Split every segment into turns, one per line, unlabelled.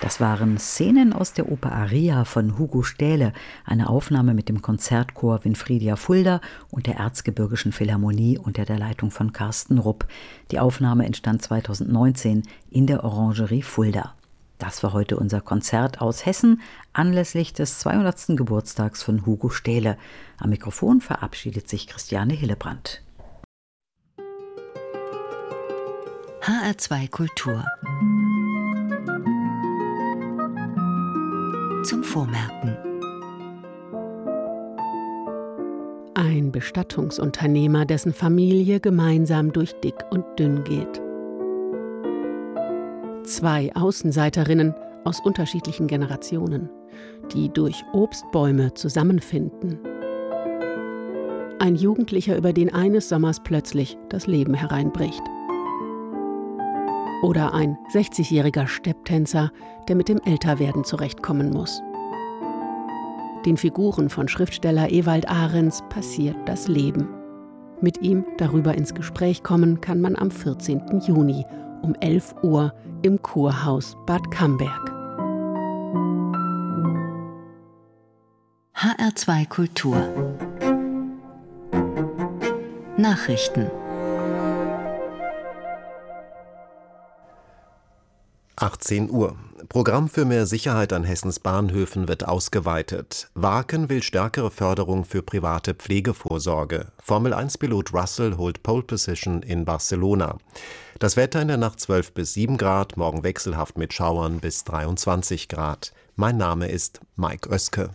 Das waren Szenen aus der Oper Aria von Hugo Stähle, eine Aufnahme mit dem Konzertchor Winfridia Fulda und der Erzgebirgischen Philharmonie unter der Leitung von Carsten Rupp. Die Aufnahme entstand 2019 in der Orangerie Fulda. Das war heute unser Konzert aus Hessen anlässlich des 200. Geburtstags von Hugo Stähle. Am Mikrofon verabschiedet sich Christiane Hillebrand.
HR2 Kultur zum Vormerken.
Ein Bestattungsunternehmer, dessen Familie gemeinsam durch dick und dünn geht. 2 Außenseiterinnen aus unterschiedlichen Generationen, die durch Obstbäume zusammenfinden. Ein Jugendlicher, über den eines Sommers plötzlich das Leben hereinbricht. Oder ein 60-jähriger Stepptänzer, der mit dem Älterwerden zurechtkommen muss. Den Figuren von Schriftsteller Ewald Ahrens passiert das Leben. Mit ihm darüber ins Gespräch kommen kann man am 14. Juni um 11 Uhr im Kurhaus Bad Camberg.
HR2 Kultur Nachrichten.
18 Uhr. Programm für mehr Sicherheit an Hessens Bahnhöfen wird ausgeweitet. Waken will stärkere Förderung für private Pflegevorsorge. Formel-1-Pilot Russell holt Pole Position in Barcelona. Das Wetter in der Nacht 12 bis 7 Grad, morgen wechselhaft mit Schauern bis 23 Grad. Mein Name ist Mike Oeske.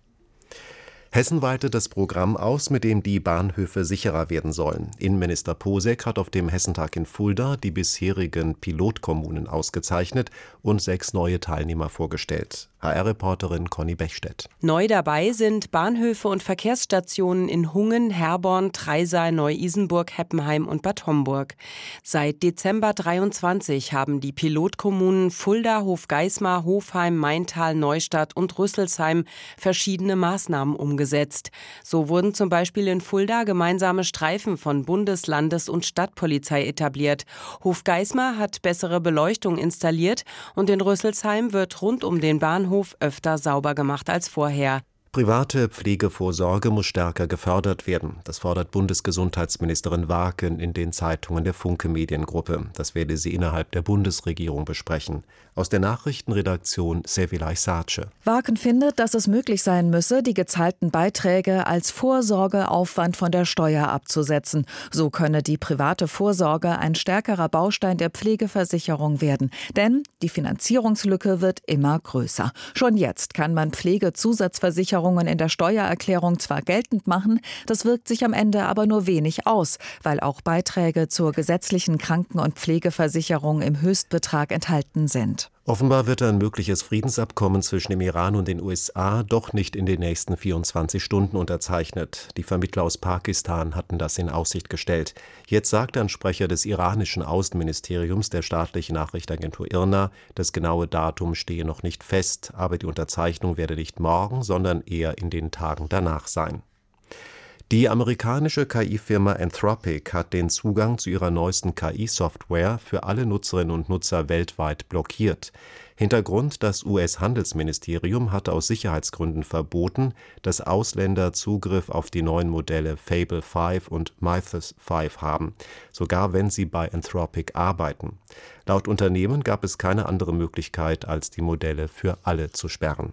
Hessen weitet das Programm aus, mit dem die Bahnhöfe sicherer werden sollen. Innenminister Posek hat auf dem Hessentag in Fulda die bisherigen Pilotkommunen ausgezeichnet und 6 neue Teilnehmer vorgestellt. HR-Reporterin Conny Bechstedt.
Neu dabei sind Bahnhöfe und Verkehrsstationen in Hungen, Herborn, Treisal, Neu-Isenburg, Heppenheim und Bad Homburg. Seit Dezember 23 haben die Pilotkommunen Fulda, Hofgeismar, Hofheim, Maintal, Neustadt und Rüsselsheim verschiedene Maßnahmen umgesetzt. So wurden zum Beispiel in Fulda gemeinsame Streifen von Bundes-, Landes- und Stadtpolizei etabliert. Hofgeismar hat bessere Beleuchtung installiert und in Rüsselsheim wird rund um den Bahnhof öfter sauber gemacht als vorher.
Private Pflegevorsorge muss stärker gefördert werden. Das fordert Bundesgesundheitsministerin Waken in den Zeitungen der Funke Mediengruppe. Das werde sie innerhalb der Bundesregierung besprechen. Aus der Nachrichtenredaktion Sevilay Sace.
Waken findet, dass es möglich sein müsse, die gezahlten Beiträge als Vorsorgeaufwand von der Steuer abzusetzen. So könne die private Vorsorge ein stärkerer Baustein der Pflegeversicherung werden. Denn die Finanzierungslücke wird immer größer. Schon jetzt kann man Pflegezusatzversicherungen in der Steuererklärung zwar geltend machen, das wirkt sich am Ende aber nur wenig aus, weil auch Beiträge zur gesetzlichen Kranken- und Pflegeversicherung im Höchstbetrag enthalten sind.
Offenbar wird ein mögliches Friedensabkommen zwischen dem Iran und den USA doch nicht in den nächsten 24 Stunden unterzeichnet. Die Vermittler aus Pakistan hatten das in Aussicht gestellt. Jetzt sagt ein Sprecher des iranischen Außenministeriums der staatlichen Nachrichtenagentur IRNA, das genaue Datum stehe noch nicht fest, aber die Unterzeichnung werde nicht morgen, sondern eher in den Tagen danach sein. Die amerikanische KI-Firma Anthropic hat den Zugang zu ihrer neuesten KI-Software für alle Nutzerinnen und Nutzer weltweit blockiert. Hintergrund: Das US-Handelsministerium hatte aus Sicherheitsgründen verboten, dass Ausländer Zugriff auf die neuen Modelle Fable 5 und Mythos 5 haben, sogar wenn sie bei Anthropic arbeiten. Laut Unternehmen gab es keine andere Möglichkeit, als die Modelle für alle zu sperren.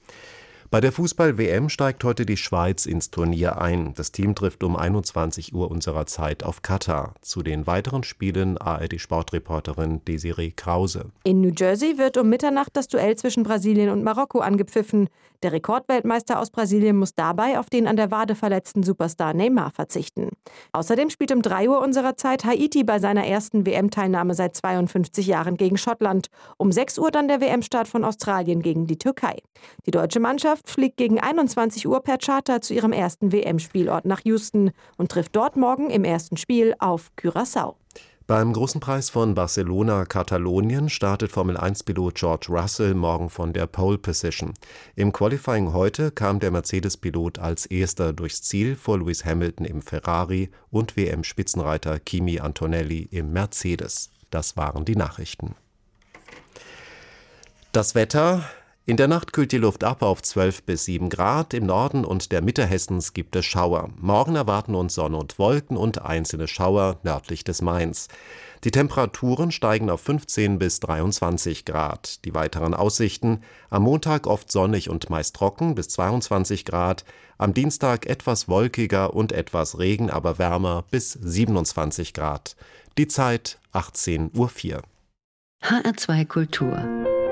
Bei der Fußball-WM steigt heute die Schweiz ins Turnier ein. Das Team trifft um 21 Uhr unserer Zeit auf Katar. Zu den weiteren Spielen ARD-Sportreporterin Desiree Krause.
In New Jersey wird um Mitternacht das Duell zwischen Brasilien und Marokko angepfiffen. Der Rekordweltmeister aus Brasilien muss dabei auf den an der Wade verletzten Superstar Neymar verzichten. Außerdem spielt um 3 Uhr unserer Zeit Haiti bei seiner ersten WM-Teilnahme seit 52 Jahren gegen Schottland. Um 6 Uhr dann der WM-Start von Australien gegen die Türkei. Die deutsche Mannschaft fliegt gegen 21 Uhr per Charter zu ihrem ersten WM-Spielort nach Houston und trifft dort morgen im ersten Spiel auf Curaçao.
Beim Großen Preis von Barcelona Katalonien startet Formel-1-Pilot George Russell morgen von der Pole Position. Im Qualifying heute kam der Mercedes-Pilot als erster durchs Ziel vor Lewis Hamilton im Ferrari und WM-Spitzenreiter Kimi Antonelli im Mercedes. Das waren die Nachrichten. Das Wetter: In der Nacht kühlt die Luft ab auf 12 bis 7 Grad. Im Norden und der Mitte Hessens gibt es Schauer. Morgen erwarten uns Sonne und Wolken und einzelne Schauer nördlich des Mains. Die Temperaturen steigen auf 15 bis 23 Grad. Die weiteren Aussichten: am Montag oft sonnig und meist trocken bis 22 Grad. Am Dienstag etwas wolkiger und etwas Regen, aber wärmer bis 27 Grad. Die Zeit 18:04 Uhr.
HR2 Kultur.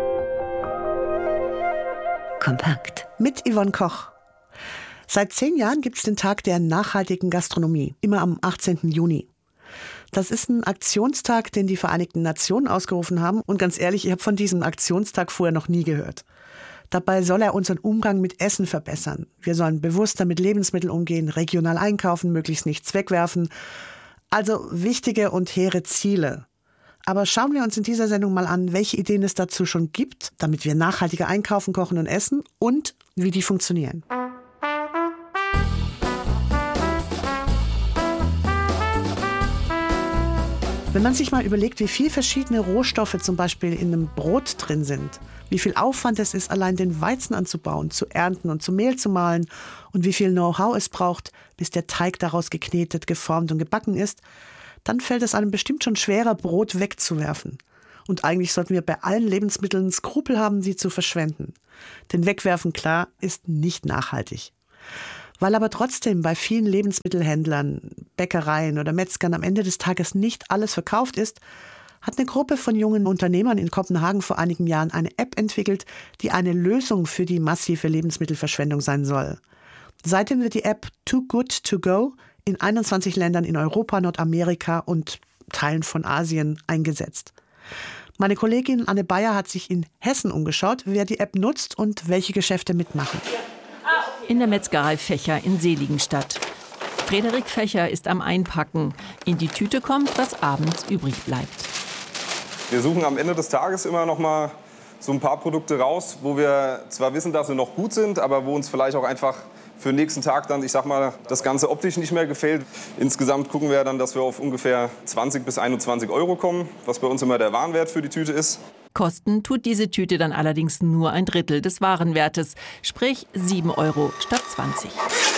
Kompakt.
Mit Yvonne Koch. Seit 10 Jahren gibt es den Tag der nachhaltigen Gastronomie, immer am 18. Juni. Das ist ein Aktionstag, den die Vereinigten Nationen ausgerufen haben. Und ganz ehrlich, ich habe von diesem Aktionstag vorher noch nie gehört. Dabei soll er unseren Umgang mit Essen verbessern. Wir sollen bewusster mit Lebensmitteln umgehen, regional einkaufen, möglichst nichts wegwerfen. Also wichtige und hehre Ziele. Aber schauen wir uns in dieser Sendung mal an, welche Ideen es dazu schon gibt, damit wir nachhaltiger einkaufen, kochen und essen und wie die funktionieren. Wenn man sich mal überlegt, wie viele verschiedene Rohstoffe zum Beispiel in einem Brot drin sind, wie viel Aufwand es ist, allein den Weizen anzubauen, zu ernten und zu Mehl zu mahlen und wie viel Know-how es braucht, bis der Teig daraus geknetet, geformt und gebacken ist, dann fällt es einem bestimmt schon schwerer, Brot wegzuwerfen. Und eigentlich sollten wir bei allen Lebensmitteln Skrupel haben, sie zu verschwenden. Denn wegwerfen, klar, ist nicht nachhaltig. Weil aber trotzdem bei vielen Lebensmittelhändlern, Bäckereien oder Metzgern am Ende des Tages nicht alles verkauft ist, hat eine Gruppe von jungen Unternehmern in Kopenhagen vor einigen Jahren eine App entwickelt, die eine Lösung für die massive Lebensmittelverschwendung sein soll. Seitdem wird die App Too Good To Go in 21 Ländern in Europa, Nordamerika und Teilen von Asien eingesetzt. Meine Kollegin Anne Bayer hat sich in Hessen umgeschaut, wer die App nutzt und welche Geschäfte mitmachen.
In der Metzgerei Fecher in Seligenstadt. Frederik Fecher ist am Einpacken. In die Tüte kommt, was abends übrig bleibt.
Wir suchen am Ende des Tages immer noch mal so ein paar Produkte raus, wo wir zwar wissen, dass sie noch gut sind, aber wo uns vielleicht auch einfach für den nächsten Tag dann, ich sag mal, das Ganze optisch nicht mehr gefällt. Insgesamt gucken wir dann, dass wir auf ungefähr 20 bis 21 Euro kommen, was bei uns immer der Warenwert für die Tüte ist.
Kosten tut diese Tüte dann allerdings nur ein Drittel des Warenwertes, sprich 7 Euro statt 20.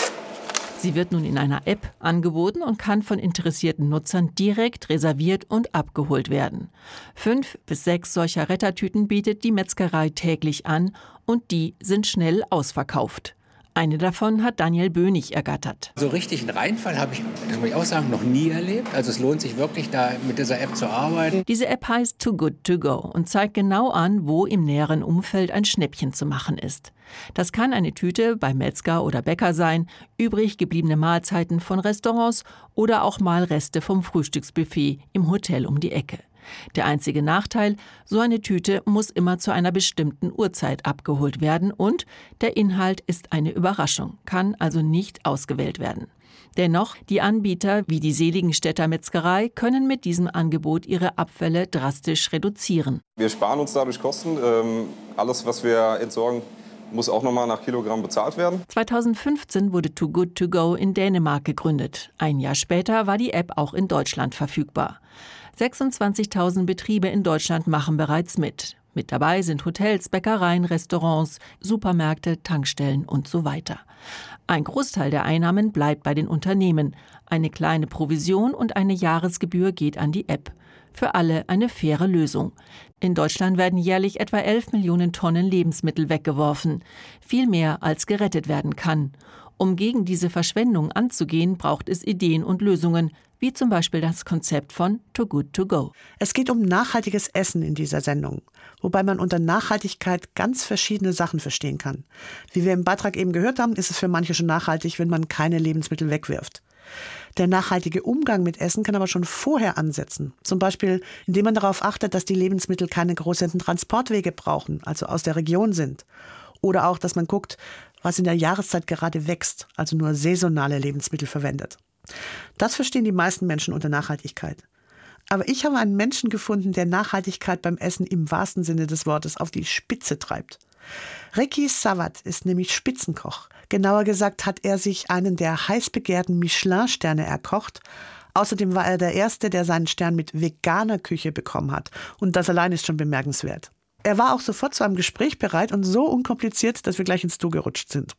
Sie wird nun in einer App angeboten und kann von interessierten Nutzern direkt reserviert und abgeholt werden. 5 bis 6 solcher Rettertüten bietet die Metzgerei täglich an und die sind schnell ausverkauft. Eine davon hat Daniel Bönig ergattert.
So richtig einen Reinfall habe ich, das muss ich auch sagen, noch nie erlebt. Also es lohnt sich wirklich, da mit dieser App zu arbeiten.
Diese App heißt Too Good To Go und zeigt genau an, wo im näheren Umfeld ein Schnäppchen zu machen ist. Das kann eine Tüte bei Metzger oder Bäcker sein, übrig gebliebene Mahlzeiten von Restaurants oder auch mal Reste vom Frühstücksbuffet im Hotel um die Ecke. Der einzige Nachteil, so eine Tüte muss immer zu einer bestimmten Uhrzeit abgeholt werden und der Inhalt ist eine Überraschung, kann also nicht ausgewählt werden. Dennoch, die Anbieter wie die Seligenstädter Metzgerei können mit diesem Angebot ihre Abfälle drastisch reduzieren.
Wir sparen uns dadurch Kosten. Alles, was wir entsorgen, muss auch nochmal nach Kilogramm bezahlt werden.
2015 wurde Too Good To Go in Dänemark gegründet. Ein Jahr später war die App auch in Deutschland verfügbar. 26.000 Betriebe in Deutschland machen bereits mit. Mit dabei sind Hotels, Bäckereien, Restaurants, Supermärkte, Tankstellen und so weiter. Ein Großteil der Einnahmen bleibt bei den Unternehmen. Eine kleine Provision und eine Jahresgebühr geht an die App. Für alle eine faire Lösung. In Deutschland werden jährlich etwa 11 Millionen Tonnen Lebensmittel weggeworfen. Viel mehr als gerettet werden kann. Um gegen diese Verschwendung anzugehen, braucht es Ideen und Lösungen, wie zum Beispiel das Konzept von Too Good To Go.
Es geht um nachhaltiges Essen in dieser Sendung, wobei man unter Nachhaltigkeit ganz verschiedene Sachen verstehen kann. Wie wir im Beitrag eben gehört haben, ist es für manche schon nachhaltig, wenn man keine Lebensmittel wegwirft. Der nachhaltige Umgang mit Essen kann aber schon vorher ansetzen. Zum Beispiel, indem man darauf achtet, dass die Lebensmittel keine großen Transportwege brauchen, also aus der Region sind. Oder auch, dass man guckt, was in der Jahreszeit gerade wächst, also nur saisonale Lebensmittel verwendet. Das verstehen die meisten Menschen unter Nachhaltigkeit. Aber ich habe einen Menschen gefunden, der Nachhaltigkeit beim Essen im wahrsten Sinne des Wortes auf die Spitze treibt. Ricky Savat ist nämlich Spitzenkoch. Genauer gesagt hat er sich einen der heiß begehrten Michelin-Sterne erkocht. Außerdem war er der Erste, der seinen Stern mit veganer Küche bekommen hat. Und das allein ist schon bemerkenswert. Er war auch sofort zu einem Gespräch bereit und so unkompliziert, dass wir gleich ins Du gerutscht sind.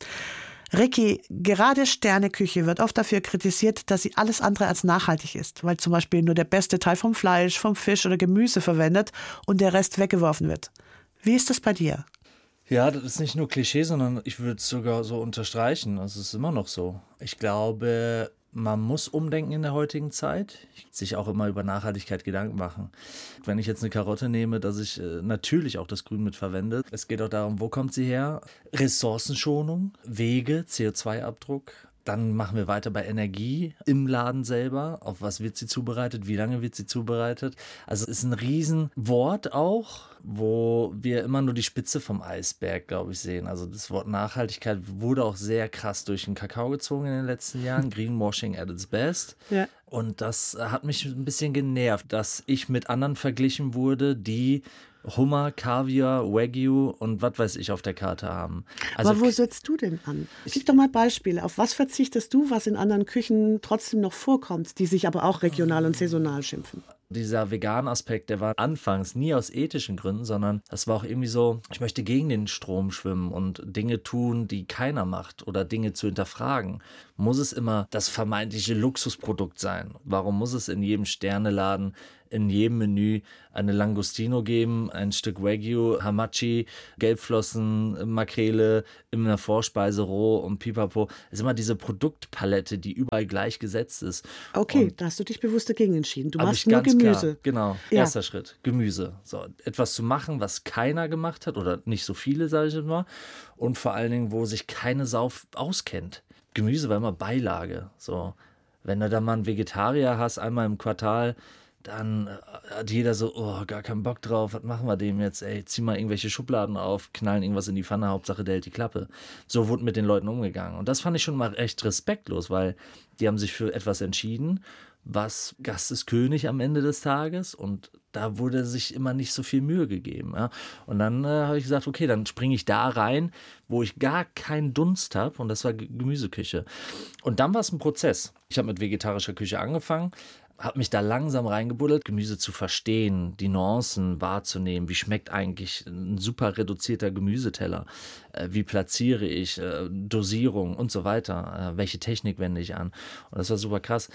Ricky, gerade Sterneküche wird oft dafür kritisiert, dass sie alles andere als nachhaltig ist, weil zum Beispiel nur der beste Teil vom Fleisch, vom Fisch oder Gemüse verwendet und der Rest weggeworfen wird. Wie ist das bei dir?
Ja, das ist nicht nur Klischee, sondern ich würde es sogar so unterstreichen. Es ist immer noch so. Ich glaube, man muss umdenken in der heutigen Zeit, sich auch immer über Nachhaltigkeit Gedanken machen. Wenn ich jetzt eine Karotte nehme, dass ich natürlich auch das Grün mit verwende. Es geht auch darum, wo kommt sie her? Ressourcenschonung, Wege, CO2-Abdruck. Dann machen wir weiter bei Energie im Laden selber. Auf was wird sie zubereitet? Wie lange wird sie zubereitet? Also es ist ein Riesenwort auch, wo wir immer nur die Spitze vom Eisberg, glaube ich, sehen. Also das Wort Nachhaltigkeit wurde auch sehr krass durch den Kakao gezogen in den letzten Jahren. Greenwashing at its best. Ja. Und das hat mich ein bisschen genervt, dass ich mit anderen verglichen wurde, die Hummer, Kaviar, Wagyu und was weiß ich auf der Karte haben. Also,
aber wo setzt du denn an? Gib doch mal Beispiele. Auf was verzichtest du, was in anderen Küchen trotzdem noch vorkommt, die sich aber auch regional und saisonal schimpfen?
Dieser vegane Aspekt, der war anfangs nie aus ethischen Gründen, sondern das war auch irgendwie so, ich möchte gegen den Strom schwimmen und Dinge tun, die keiner macht oder Dinge zu hinterfragen. Muss es immer das vermeintliche Luxusprodukt sein? Warum muss es in jedem Sterneladen, in jedem Menü eine Langostino geben, ein Stück Wagyu, Hamachi, Gelbflossen, Makrele, in einer Vorspeise roh und pipapo? Es ist immer diese Produktpalette, die überall gleich gesetzt ist.
Okay, da hast du dich bewusst dagegen entschieden. Du machst nur Gemüse.
Klar, genau, ja. Erster Schritt, Gemüse. So, etwas zu machen, was keiner gemacht hat oder nicht so viele, sage ich mal. Und vor allen Dingen, wo sich keine Sau auskennt. Gemüse war immer Beilage. So, wenn du da mal einen Vegetarier hast, einmal im Quartal, dann hat jeder so, oh, gar keinen Bock drauf, was machen wir dem jetzt? Ey, zieh mal irgendwelche Schubladen auf, knallen irgendwas in die Pfanne, Hauptsache der hält die Klappe. So wurde mit den Leuten umgegangen. Und das fand ich schon mal echt respektlos, weil die haben sich für etwas entschieden, was Gast ist König am Ende des Tages, und da wurde sich immer nicht so viel Mühe gegeben. Ja. Und dann habe ich gesagt, okay, dann springe ich da rein, wo ich gar keinen Dunst habe, und das war Gemüseküche. Und dann war es ein Prozess. Ich habe mit vegetarischer Küche angefangen, habe mich da langsam reingebuddelt, Gemüse zu verstehen, die Nuancen wahrzunehmen. Wie schmeckt eigentlich ein super reduzierter Gemüseteller? Wie platziere ich? Dosierung und so weiter. Welche Technik wende ich an? Und das war super krass.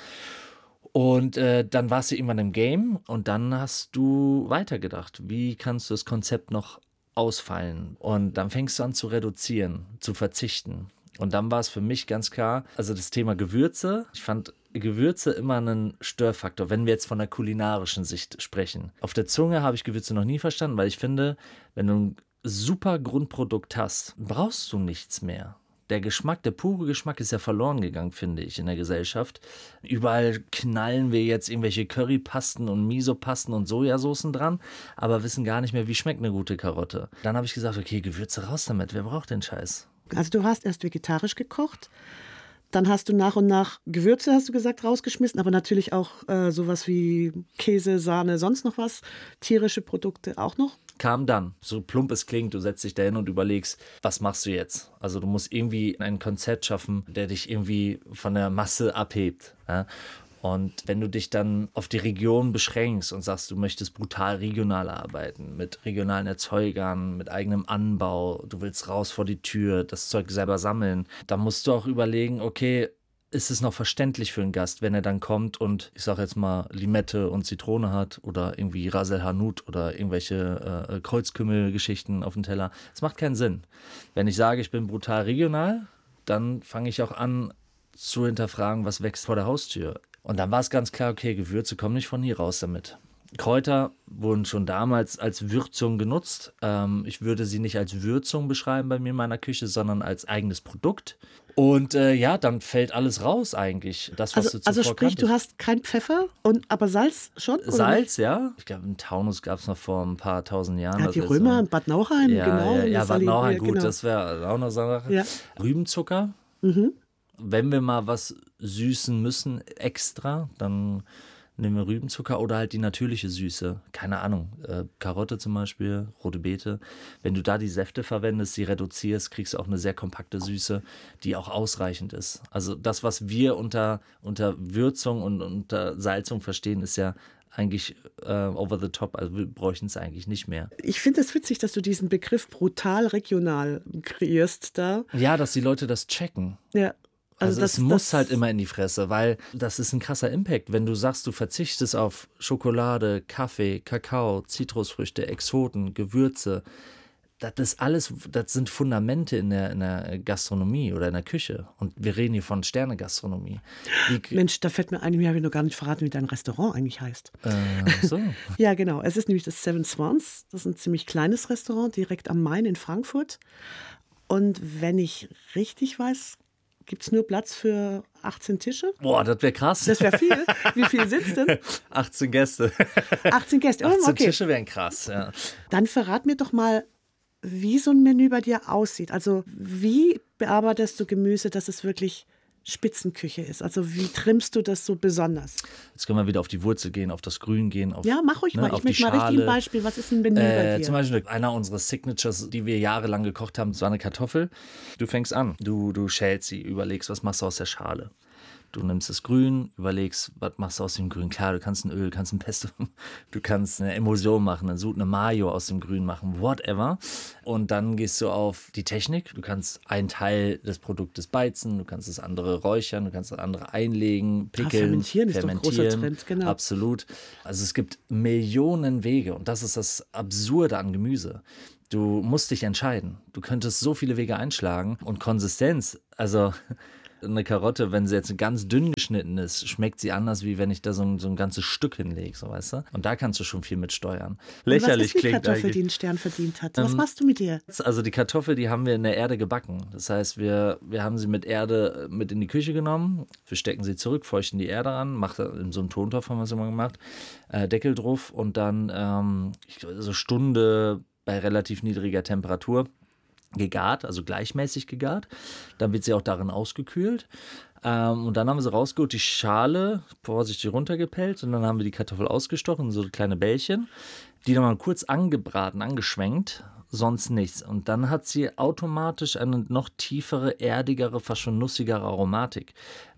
Und dann warst du irgendwann im Game und dann hast du weitergedacht. Wie kannst du das Konzept noch ausfeilen? Und dann fängst du an zu reduzieren, zu verzichten. Und dann war es für mich ganz klar, also das Thema Gewürze. Ich fand Gewürze immer einen Störfaktor, wenn wir jetzt von der kulinarischen Sicht sprechen. Auf der Zunge habe ich Gewürze noch nie verstanden, weil ich finde, wenn du ein super Grundprodukt hast, brauchst du nichts mehr. Der Geschmack, der pure Geschmack ist ja verloren gegangen, finde ich, in der Gesellschaft. Überall knallen wir jetzt irgendwelche Currypasten und Miso-Pasten und Sojasoßen dran, aber wissen gar nicht mehr, wie schmeckt eine gute Karotte. Dann habe ich gesagt, okay, Gewürze raus damit, wer braucht den Scheiß?
Also du hast erst vegetarisch gekocht, dann hast du nach und nach Gewürze, hast du gesagt, rausgeschmissen, aber natürlich auch sowas wie Käse, Sahne, sonst noch was, tierische Produkte auch noch?
Kam dann, so plump es klingt, du setzt dich da hin und überlegst, was machst du jetzt? Also du musst irgendwie ein Konzept schaffen, der dich irgendwie von der Masse abhebt. Ja? Und wenn du dich dann auf die Region beschränkst und sagst, du möchtest brutal regional arbeiten, mit regionalen Erzeugern, mit eigenem Anbau, du willst raus vor die Tür, das Zeug selber sammeln, dann musst du auch überlegen, okay, ist es noch verständlich für einen Gast, wenn er dann kommt und, ich sage jetzt mal, Limette und Zitrone hat oder irgendwie Ras el Hanout oder irgendwelche Kreuzkümmelgeschichten auf dem Teller. Das macht keinen Sinn. Wenn ich sage, ich bin brutal regional, dann fange ich auch an zu hinterfragen, was wächst vor der Haustür. Und dann war es ganz klar, okay, Gewürze kommen nicht von hier raus damit. Kräuter wurden schon damals als Würzung genutzt. Ich würde sie nicht als Würzung beschreiben bei mir in meiner Küche, sondern als eigenes Produkt. Und ja, dann fällt alles raus eigentlich. Das, was du zuvor
also sprich,
kanntest.
Du hast kein Pfeffer, aber Salz schon? Oder
Salz, ja. Ich glaube, einen Taunus gab es noch vor ein paar tausend Jahren.
Ja, die Römer in Bad Nauheim,
ja,
genau.
Ja, Bad Nauheim, gut,
genau.
Das wäre auch noch so eine Sache. Ja. Rübenzucker.
Mhm.
Wenn wir mal was süßen müssen extra, dann nehmen wir Rübenzucker oder halt die natürliche Süße. Keine Ahnung, Karotte zum Beispiel, rote Beete. Wenn du da die Säfte verwendest, sie reduzierst, kriegst du auch eine sehr kompakte Süße, die auch ausreichend ist. Also das, was wir unter Würzung und unter Salzung verstehen, ist ja eigentlich over the top, also wir bräuchten es eigentlich nicht mehr.
Ich finde es witzig, dass du diesen Begriff brutal regional kreierst da.
Ja, dass die Leute das checken.
Ja.
Also das muss halt immer in die Fresse, weil das ist ein krasser Impact. Wenn du sagst, du verzichtest auf Schokolade, Kaffee, Kakao, Zitrusfrüchte, Exoten, Gewürze, das ist alles, das sind Fundamente in der Gastronomie oder in der Küche. Und wir reden hier von Sterne-Gastronomie.
Mensch, da fällt mir ein, mir habe ich noch gar nicht verraten, wie dein Restaurant eigentlich heißt.
So.
Ja, genau. Es ist nämlich das Seven Swans. Das ist ein ziemlich kleines Restaurant direkt am Main in Frankfurt. Und wenn ich richtig weiß, gibt es nur Platz für 18 Tische?
Boah, das wäre krass.
Das wäre viel. Wie viel sind es denn?
18 Gäste.
18 Gäste.
18
okay.
Tische wären krass, ja.
Dann verrat mir doch mal, wie so ein Menü bei dir aussieht. Also wie bearbeitest du Gemüse, dass es wirklich Spitzenküche ist? Also wie trimmst du das so besonders?
Jetzt können wir wieder auf die Wurzel gehen, auf das Grün gehen.
Ja, mach ruhig mal. Ich möchte mal richtig ein Beispiel. Was ist ein Menü bei dir?
Zum Beispiel einer unserer Signatures, die wir jahrelang gekocht haben, das war eine Kartoffel. Du fängst an, du schälst sie, überlegst, was machst du aus der Schale. Du nimmst das Grün, überlegst, was machst du aus dem Grün. Klar, du kannst ein Öl, kannst ein Pesto, du kannst eine Emulsion machen, eine Mayo aus dem Grün machen, whatever. Und dann gehst du auf die Technik. Du kannst einen Teil des Produktes beizen, du kannst das andere räuchern, du kannst das andere einlegen, pickeln,
fermentieren ist doch ein großer Trend, genau.
Absolut. Also es gibt Millionen Wege und das ist das Absurde an Gemüse. Du musst dich entscheiden. Du könntest so viele Wege einschlagen und Konsistenz, also eine Karotte, wenn sie jetzt ganz dünn geschnitten ist, schmeckt sie anders, wie wenn ich da so ein ganzes Stück hinlege, so, weißt du? Und da kannst du schon viel mit steuern. Lächerlich klingt
was ist die Kartoffel, die einen Stern verdient hat? Was machst du mit ihr?
Also die Kartoffel, die haben wir in der Erde gebacken. Das heißt, wir haben sie mit Erde mit in die Küche genommen, wir stecken sie zurück, feuchten die Erde an, in so einem Tontopf haben wir es immer gemacht, Deckel drauf und dann so Stunde bei relativ niedriger Temperatur gegart, also gleichmäßig gegart. Dann wird sie auch darin ausgekühlt. Und dann haben wir sie rausgeholt, die Schale vorsichtig runtergepellt und dann haben wir die Kartoffel ausgestochen, so kleine Bällchen, die dann mal kurz angebraten, angeschwenkt, sonst nichts. Und dann hat sie automatisch eine noch tiefere, erdigere, fast schon nussigere Aromatik.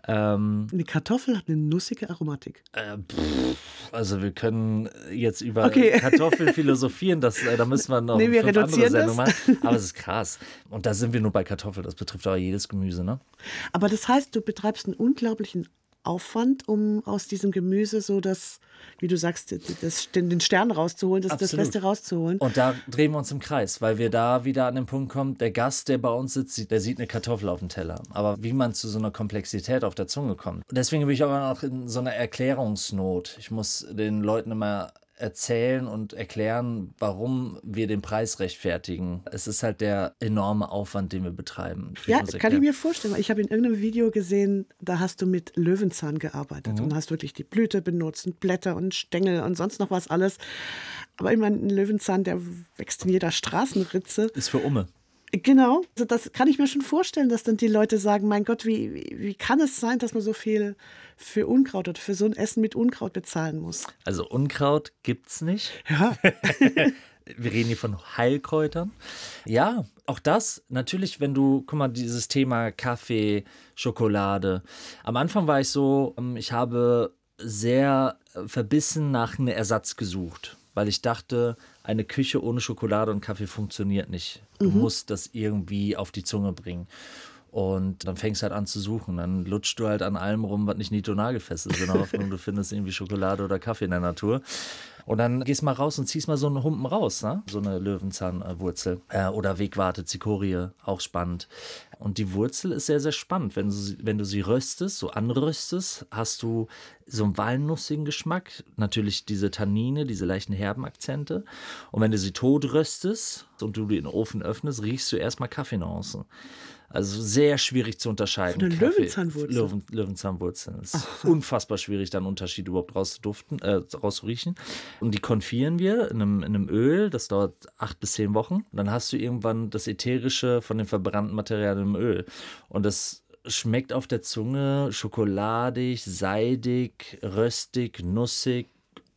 Eine Kartoffel hat eine nussige Aromatik.
Also wir können jetzt über Kartoffeln philosophieren, da müssen wir noch
wir
5 andere Sendungen machen.
Das.
Aber es ist krass. Und da sind wir nur bei Kartoffeln, das betrifft aber jedes Gemüse, ne?
Aber das heißt, du betreibst einen unglaublichen Aufwand, um aus diesem Gemüse so das, wie du sagst, den Stern rauszuholen, das Beste rauszuholen.
Und da drehen wir uns im Kreis, weil wir da wieder an den Punkt kommen, der Gast, der bei uns sitzt, der sieht eine Kartoffel auf dem Teller. Aber wie man zu so einer Komplexität auf der Zunge kommt. Deswegen bin ich aber noch in so einer Erklärungsnot. Ich muss den Leuten immer erzählen und erklären, warum wir den Preis rechtfertigen. Es ist halt der enorme Aufwand, den wir betreiben.
Ja, kann ich mir vorstellen. Ich habe in irgendeinem Video gesehen, da hast du mit Löwenzahn gearbeitet und hast wirklich die Blüte benutzt und Blätter und Stängel und sonst noch was alles. Aber ich meine, ein Löwenzahn, der wächst in jeder Straßenritze.
Ist für Umme.
Genau, also das kann ich mir schon vorstellen, dass dann die Leute sagen, mein Gott, wie kann es sein, dass man so viel für Unkraut oder für so ein Essen mit Unkraut bezahlen muss?
Also Unkraut gibt's nicht.
Ja.
Wir reden hier von Heilkräutern. Ja, auch das natürlich, wenn du, guck mal, dieses Thema Kaffee, Schokolade. Am Anfang war ich so, ich habe sehr verbissen nach einem Ersatz gesucht, weil ich dachte, eine Küche ohne Schokolade und Kaffee funktioniert nicht. Du musst das irgendwie auf die Zunge bringen. Und dann fängst du halt an zu suchen. Dann lutschst du halt an allem rum, was nicht nied-und-nagelfest ist, in der Hoffnung, du findest irgendwie Schokolade oder Kaffee in der Natur. Und dann gehst mal raus und ziehst mal so einen Humpen raus, ne? So eine Löwenzahnwurzel oder Wegwarte, Zikorie, auch spannend. Und die Wurzel ist sehr, sehr spannend. Wenn du sie röstest, so anröstest, hast du so einen walnussigen Geschmack. Natürlich diese Tannine, diese leichten herben Akzente. Und wenn du sie tot röstest und du den Ofen öffnest, riechst du erstmal Kaffeenuancen. Also sehr schwierig zu unterscheiden.
Von der Löwenzahnwurzel?
Löwenzahnwurzel. Es ist unfassbar schwierig, da einen Unterschied überhaupt rauszuriechen. Und die konfieren wir in einem Öl. Das dauert 8 bis 10 Wochen. Und dann hast du irgendwann das Ätherische von den verbrannten Materialien im Öl. Und das schmeckt auf der Zunge schokoladig, seidig, röstig, nussig.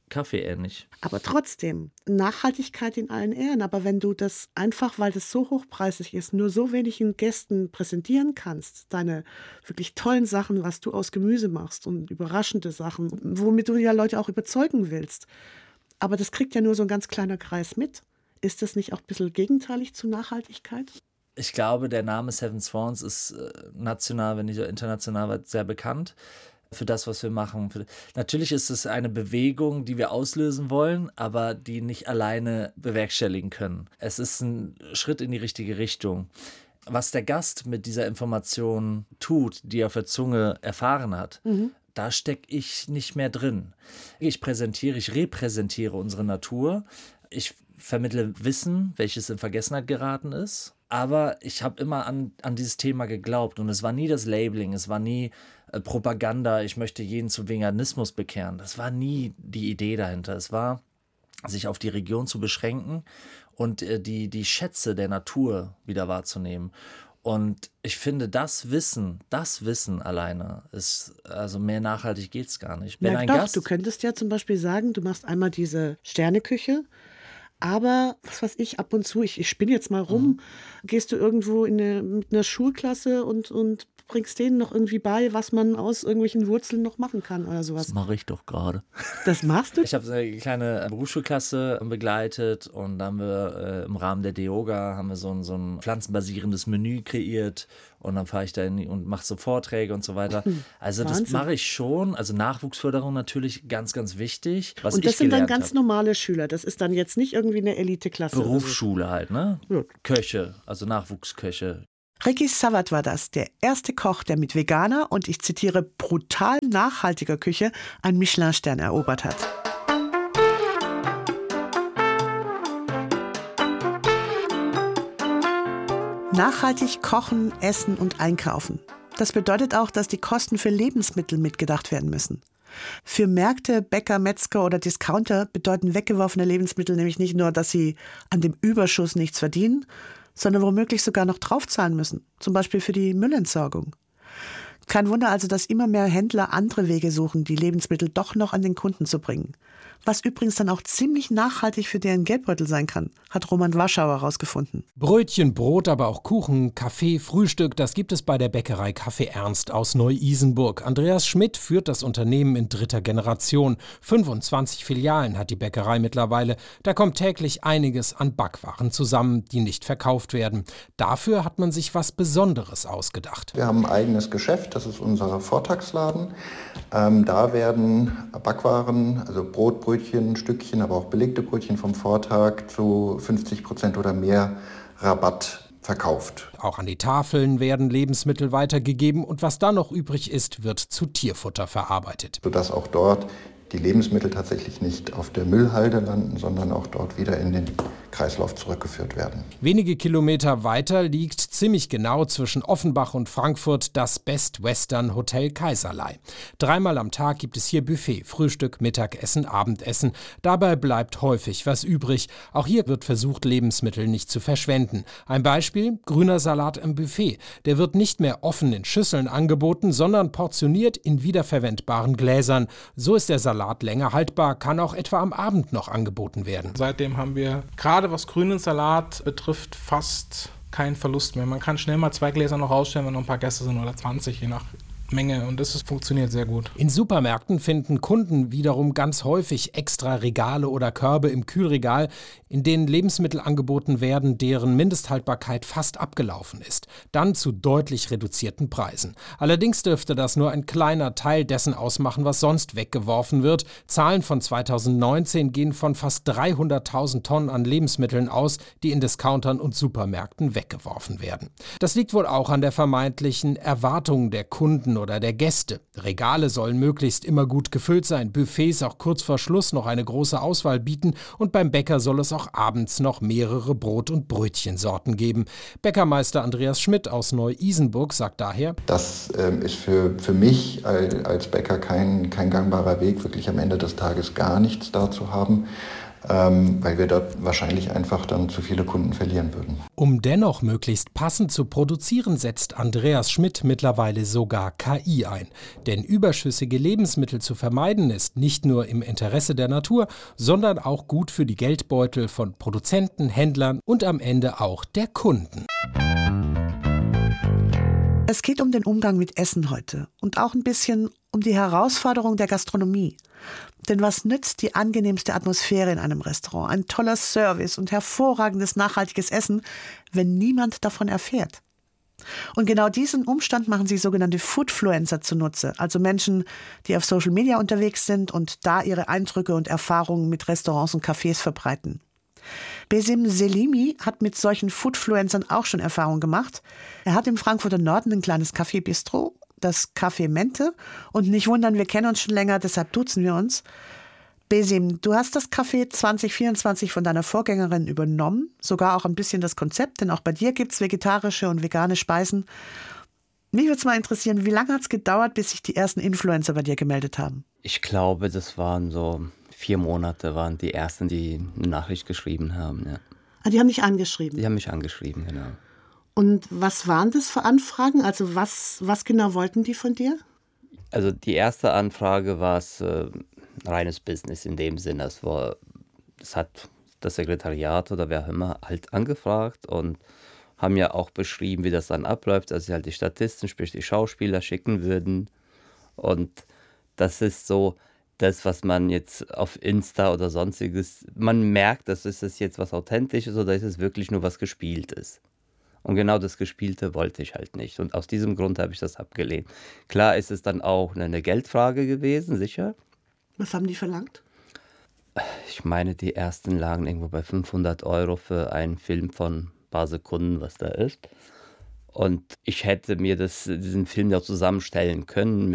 Kaffee ähnlich.
Aber trotzdem, Nachhaltigkeit in allen Ehren. Aber wenn du das einfach, weil das so hochpreisig ist, nur so wenigen Gästen präsentieren kannst, deine wirklich tollen Sachen, was du aus Gemüse machst und überraschende Sachen, womit du ja Leute auch überzeugen willst. Aber das kriegt ja nur so ein ganz kleiner Kreis mit. Ist das nicht auch ein bisschen gegenteilig zu Nachhaltigkeit?
Ich glaube, der Name Seven Swans ist national, wenn nicht international, sehr bekannt für das, was wir machen. Natürlich ist es eine Bewegung, die wir auslösen wollen, aber die nicht alleine bewerkstelligen können. Es ist ein Schritt in die richtige Richtung. Was der Gast mit dieser Information tut, die er auf der Zunge erfahren hat, da stecke ich nicht mehr drin. Ich repräsentiere unsere Natur. Ich vermittle Wissen, welches in Vergessenheit geraten ist. Aber ich habe immer an dieses Thema geglaubt und es war nie das Labeling, es war nie Propaganda, ich möchte jeden zu Veganismus bekehren. Das war nie die Idee dahinter. Es war, sich auf die Region zu beschränken und die Schätze der Natur wieder wahrzunehmen. Und ich finde, das Wissen alleine ist, also mehr nachhaltig geht es gar nicht. Wenn
Du könntest ja zum Beispiel sagen, du machst einmal diese Sterneküche, aber, was weiß ich, ab und zu, ich spinne jetzt mal rum, gehst du irgendwo mit einer Schulklasse und bringst denen noch irgendwie bei, was man aus irgendwelchen Wurzeln noch machen kann oder sowas.
Das mache ich doch gerade.
Das machst du?
Ich habe eine kleine Berufsschulklasse begleitet und dann haben wir im Rahmen der DEOGA haben wir so ein pflanzenbasierendes Menü kreiert und dann fahre ich da hin und mache so Vorträge und so weiter. Also Wahnsinn. Das mache ich schon. Also Nachwuchsförderung natürlich ganz, ganz wichtig.
Und das sind dann ganz normale Schüler. Das ist dann jetzt nicht irgendwie eine Eliteklasse.
Berufsschule halt, ne? Ja. Köche, also Nachwuchsköche.
Ricky Savard war das, der erste Koch, der mit veganer und ich zitiere brutal nachhaltiger Küche einen Michelin-Stern erobert hat. Nachhaltig kochen, essen und einkaufen. Das bedeutet auch, dass die Kosten für Lebensmittel mitgedacht werden müssen. Für Märkte, Bäcker, Metzger oder Discounter bedeuten weggeworfene Lebensmittel nämlich nicht nur, dass sie an dem Überschuss nichts verdienen, sondern womöglich sogar noch draufzahlen müssen, zum Beispiel für die Müllentsorgung. Kein Wunder also, dass immer mehr Händler andere Wege suchen, die Lebensmittel doch noch an den Kunden zu bringen. Was übrigens dann auch ziemlich nachhaltig für deren Geldbeutel sein kann, hat Roman Warschauer herausgefunden.
Brötchen, Brot, aber auch Kuchen, Kaffee, Frühstück, das gibt es bei der Bäckerei Kaffee Ernst aus Neu-Isenburg. Andreas Schmidt führt das Unternehmen in 3. Generation. 25 Filialen hat die Bäckerei mittlerweile. Da kommt täglich einiges an Backwaren zusammen, die nicht verkauft werden. Dafür hat man sich was Besonderes ausgedacht.
Wir haben ein eigenes Geschäft, das ist unser Vortagsladen. Da werden Backwaren, also Brot, Brötchen, Stückchen, aber auch belegte Brötchen vom Vortag zu 50% oder mehr Rabatt verkauft.
Auch an die Tafeln werden Lebensmittel weitergegeben und was da noch übrig ist, wird zu Tierfutter verarbeitet.
Sodass auch dort die Lebensmittel tatsächlich nicht auf der Müllhalde landen, sondern auch dort wieder in den Kreislauf zurückgeführt werden.
Wenige Kilometer weiter liegt ziemlich genau zwischen Offenbach und Frankfurt das Best Western Hotel Kaiserlei. 3-mal am Tag gibt es hier Buffet, Frühstück, Mittagessen, Abendessen. Dabei bleibt häufig was übrig. Auch hier wird versucht, Lebensmittel nicht zu verschwenden. Ein Beispiel, grüner Salat im Buffet. Der wird nicht mehr offen in Schüsseln angeboten, sondern portioniert in wiederverwendbaren Gläsern. So ist der Salat länger haltbar, kann auch etwa am Abend noch angeboten werden.
Seitdem haben wir gerade was grünen Salat betrifft fast keinen Verlust mehr. Man kann schnell mal 2 Gläser noch rausstellen, wenn noch ein paar Gäste sind oder 20, je nach Menge und das funktioniert sehr gut.
In Supermärkten finden Kunden wiederum ganz häufig extra Regale oder Körbe im Kühlregal, in denen Lebensmittel angeboten werden, deren Mindesthaltbarkeit fast abgelaufen ist. Dann zu deutlich reduzierten Preisen. Allerdings dürfte das nur ein kleiner Teil dessen ausmachen, was sonst weggeworfen wird. Zahlen von 2019 gehen von fast 300.000 Tonnen an Lebensmitteln aus, die in Discountern und Supermärkten weggeworfen werden. Das liegt wohl auch an der vermeintlichen Erwartung der Kunden oder der Gäste. Regale sollen möglichst immer gut gefüllt sein, Buffets auch kurz vor Schluss noch eine große Auswahl bieten und beim Bäcker soll es auch abends noch mehrere Brot- und Brötchensorten geben. Bäckermeister Andreas Schmidt aus Neu-Isenburg sagt daher:
Das ist für mich als Bäcker kein gangbarer Weg, wirklich am Ende des Tages gar nichts da zu haben. weil wir dort wahrscheinlich einfach dann zu viele Kunden verlieren würden.
Um dennoch möglichst passend zu produzieren, setzt Andreas Schmidt mittlerweile sogar KI ein. Denn überschüssige Lebensmittel zu vermeiden ist nicht nur im Interesse der Natur, sondern auch gut für die Geldbeutel von Produzenten, Händlern und am Ende auch der Kunden.
Es geht um den Umgang mit Essen heute und auch ein bisschen um die Herausforderung der Gastronomie. Denn was nützt die angenehmste Atmosphäre in einem Restaurant, ein toller Service und hervorragendes nachhaltiges Essen, wenn niemand davon erfährt? Und genau diesen Umstand machen sich sogenannte Foodfluencer zunutze, also Menschen, die auf Social Media unterwegs sind und da ihre Eindrücke und Erfahrungen mit Restaurants und Cafés verbreiten. Besim Selimi hat mit solchen Foodfluencern auch schon Erfahrung gemacht. Er hat im Frankfurter Norden ein kleines Café-Bistro, das Café Mente. Und nicht wundern, wir kennen uns schon länger, deshalb duzen wir uns. Besim, du hast das Café 2024 von deiner Vorgängerin übernommen, sogar auch ein bisschen das Konzept, denn auch bei dir gibt es vegetarische und vegane Speisen. Mich würde es mal interessieren, wie lange hat es gedauert, bis sich die ersten Influencer bei dir gemeldet haben?
Ich glaube, das waren so 4 Monate, waren die ersten, die eine Nachricht geschrieben haben. Ja.
Ah, die haben dich angeschrieben?
Die haben mich angeschrieben, genau.
Und was waren das für Anfragen? Also was genau wollten die von dir?
Also die erste Anfrage war es reines Business in dem Sinne. Das hat das Sekretariat oder wer auch immer halt angefragt und haben ja auch beschrieben, wie das dann abläuft, dass sie halt die Statisten, sprich die Schauspieler schicken würden. Und das ist so das, was man jetzt auf Insta oder sonstiges, man merkt, das ist es jetzt was Authentisches oder ist es wirklich nur was Gespieltes. Und genau das Gespielte wollte ich halt nicht. Und aus diesem Grund habe ich das abgelehnt. Klar ist es dann auch eine Geldfrage gewesen, sicher.
Was haben die verlangt?
Ich meine, die ersten lagen irgendwo bei 500 € für einen Film von ein paar Sekunden, was da ist. Und ich hätte mir diesen Film ja zusammenstellen können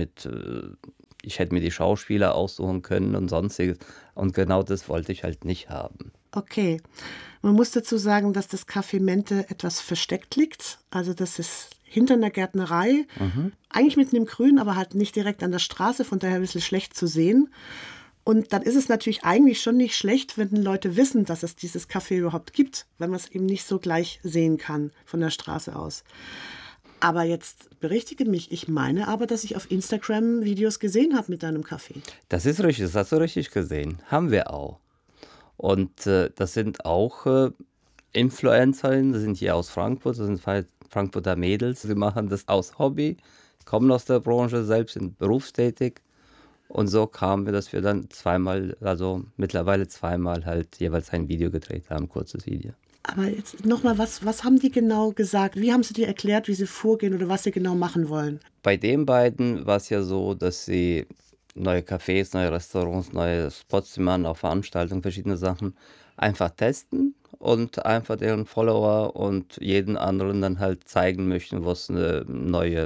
ich hätte mir die Schauspieler aussuchen können und sonstiges. Und genau das wollte ich halt nicht haben.
Okay. Man muss dazu sagen, dass das Café Mente etwas versteckt liegt. Also das ist hinter einer Gärtnerei. Eigentlich mitten im Grün, aber halt nicht direkt an der Straße, von daher ein bisschen schlecht zu sehen. Und dann ist es natürlich eigentlich schon nicht schlecht, wenn Leute wissen, dass es dieses Café überhaupt gibt, wenn man es eben nicht so gleich sehen kann von der Straße aus. Aber jetzt berichtige mich, ich meine aber, dass ich auf Instagram Videos gesehen habe mit deinem Café.
Das ist richtig, das hast du richtig gesehen. Haben wir auch. Und das sind auch Influencerinnen, das sind hier aus Frankfurt, das sind Frankfurter Mädels. Sie machen das aus Hobby, kommen aus der Branche, selbst sind berufstätig. Und so kamen wir, dass wir dann mittlerweile zweimal halt jeweils ein Video gedreht haben, kurzes Video.
Aber jetzt nochmal, was haben die genau gesagt? Wie haben sie dir erklärt, wie sie vorgehen oder was sie genau machen wollen?
Bei den beiden war es ja so, dass sie neue Cafés, neue Restaurants, neue Spots, die machen, auch Veranstaltungen, verschiedene Sachen, einfach testen und einfach deren Follower und jeden anderen dann halt zeigen möchten, was eine neue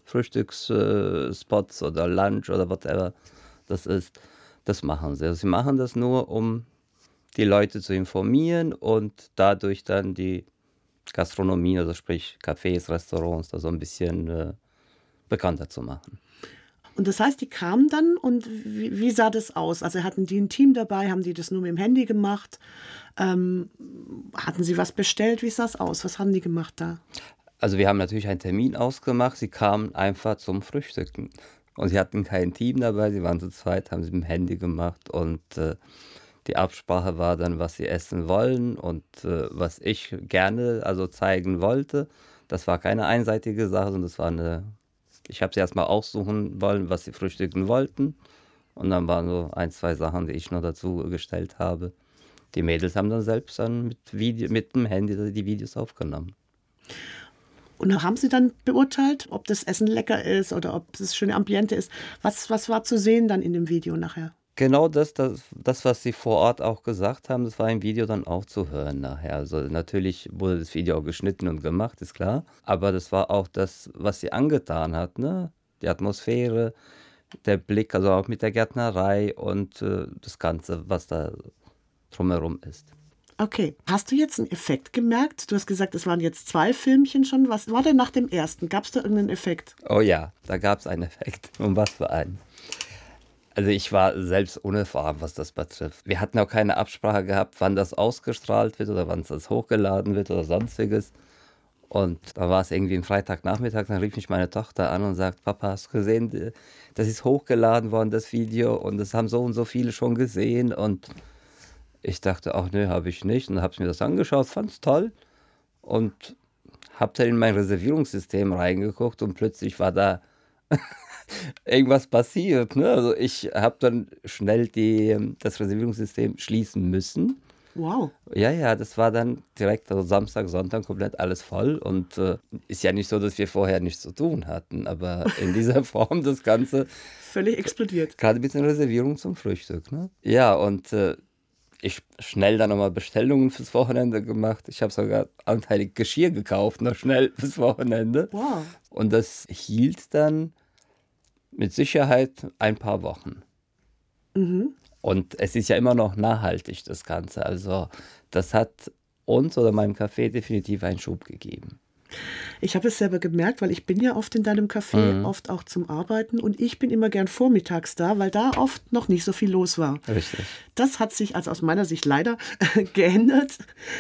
Frühstücksspots oder Lunch oder whatever das ist. Das machen sie. Also sie machen das nur, um die Leute zu informieren und dadurch dann die Gastronomie, also sprich Cafés, Restaurants, da so ein bisschen bekannter zu machen.
Und das heißt, die kamen dann und wie sah das aus? Also hatten die ein Team dabei, haben die das nur mit dem Handy gemacht? Hatten sie was bestellt? Wie sah es aus? Was haben die gemacht da?
Also wir haben natürlich einen Termin ausgemacht, sie kamen einfach zum Frühstücken. Und sie hatten kein Team dabei, sie waren zu zweit, haben sie mit dem Handy gemacht und die Absprache war dann, was sie essen wollen und was ich gerne zeigen wollte. Das war keine einseitige Sache, sondern das war ich habe sie erstmal aussuchen wollen, was sie frühstücken wollten. Und dann waren so 1, 2 Sachen, die ich noch dazu gestellt habe. Die Mädels haben dann selbst mit dem Handy die Videos aufgenommen.
Und haben sie dann beurteilt, ob das Essen lecker ist oder ob das schöne Ambiente ist? Was war zu sehen dann in dem Video nachher?
Genau das, was sie vor Ort auch gesagt haben, das war im Video dann auch zu hören nachher. Also natürlich wurde das Video auch geschnitten und gemacht, ist klar. Aber das war auch das, was sie angetan hat, ne? Die Atmosphäre, der Blick, also auch mit der Gärtnerei und das Ganze, was da drumherum ist.
Okay, hast du jetzt einen Effekt gemerkt? Du hast gesagt, es waren jetzt 2 Filmchen schon. Was war denn nach dem ersten? Gab es da irgendeinen Effekt?
Oh ja, da gab es einen Effekt. Und was für einen? Also ich war selbst unerfahren, was das betrifft. Wir hatten auch keine Absprache gehabt, wann das ausgestrahlt wird oder wann das hochgeladen wird oder sonstiges. Und da war es irgendwie ein Freitagnachmittag, dann rief mich meine Tochter an und sagt, Papa, hast du gesehen, das ist hochgeladen worden, das Video, und das haben so und so viele schon gesehen. Und ich dachte, ach nö, habe ich nicht. Und habe mir das angeschaut, fand es toll und habe dann in mein Reservierungssystem reingeguckt und plötzlich war da irgendwas passiert. Ne? Also ich habe dann schnell das Reservierungssystem schließen müssen.
Wow.
Ja, das war dann direkt, also Samstag, Sonntag komplett alles voll. Und ist ja nicht so, dass wir vorher nichts zu tun hatten, aber in dieser Form das Ganze
völlig explodiert.
Gerade mit den Reservierungen zum Frühstück. Ne? Ja, und ich schnell dann nochmal Bestellungen fürs Wochenende gemacht. Ich habe sogar anteilig Geschirr gekauft, noch schnell fürs Wochenende.
Wow.
Und das hielt dann mit Sicherheit ein paar Wochen.
Mhm.
Und es ist ja immer noch nachhaltig, das Ganze. Also das hat uns oder meinem Café definitiv einen Schub gegeben.
Ich habe es selber gemerkt, weil ich bin ja oft in deinem Café, oft auch zum Arbeiten, und ich bin immer gern vormittags da, weil da oft noch nicht so viel los war.
Richtig.
Das hat sich also aus meiner Sicht leider geändert.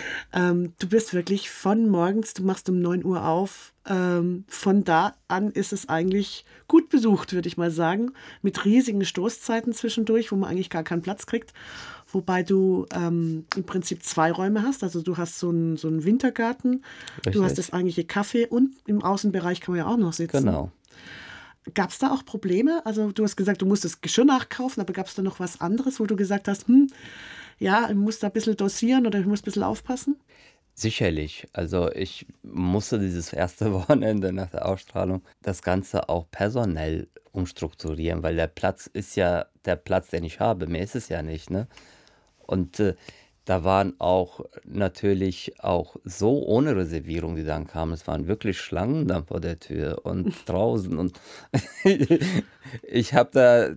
Du bist wirklich von morgens, du machst um 9 Uhr auf, von da an ist es eigentlich gut besucht, würde ich mal sagen, mit riesigen Stoßzeiten zwischendurch, wo man eigentlich gar keinen Platz kriegt. Wobei du im Prinzip 2 Räume hast. Also du hast so einen Wintergarten,
Richtig.
Du hast das eigentliche Café und im Außenbereich kann man ja auch noch sitzen.
Genau.
Gab es da auch Probleme? Also du hast gesagt, du musstest Geschirr nachkaufen, aber gab es da noch was anderes, wo du gesagt hast, ja, ich muss da ein bisschen dosieren oder ich muss ein bisschen aufpassen?
Sicherlich. Also ich musste dieses erste Wochenende nach der Ausstrahlung das Ganze auch personell umstrukturieren, weil der Platz ist ja der Platz, den ich habe. Mehr ist es ja nicht, ne? Und da waren auch natürlich auch so ohne Reservierung, die dann kamen. Es waren wirklich Schlangen dann vor der Tür und draußen. Und ich habe da